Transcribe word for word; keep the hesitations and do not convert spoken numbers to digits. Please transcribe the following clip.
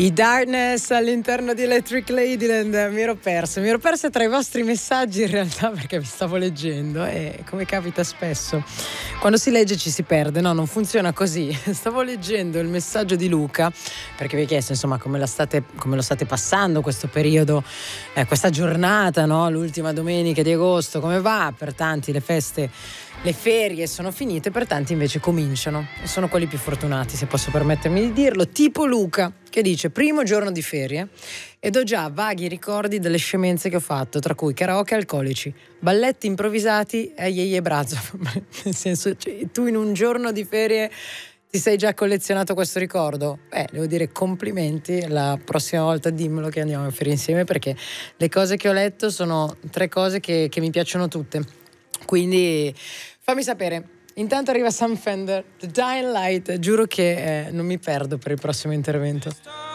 I Darkness all'interno di Electric Ladyland. Mi ero persa, mi ero persa tra i vostri messaggi in realtà, perché vi stavo leggendo e come capita spesso quando si legge ci si perde, no, non funziona così. Stavo leggendo il messaggio di Luca perché vi ho chiesto insomma come la state, come lo state passando questo periodo, eh, questa giornata, no? L'ultima domenica di agosto, come va? Per tanti le feste, le ferie sono finite, per tanti invece cominciano e sono quelli più fortunati, se posso permettermi di dirlo, tipo Luca che dice: primo giorno di ferie ed ho già vaghi ricordi delle scemenze che ho fatto, tra cui karaoke alcolici, balletti improvvisati e Ye Ye Brazzo. Nel senso, cioè, tu in un giorno di ferie ti sei già collezionato questo ricordo? Beh, devo dire complimenti, la prossima volta dimmelo che andiamo a ferie insieme, perché le cose che ho letto sono tre cose che, che mi piacciono tutte, quindi fammi sapere. Intanto arriva Sam Fender, The Dying Light, giuro che eh, non mi perdo per il prossimo intervento.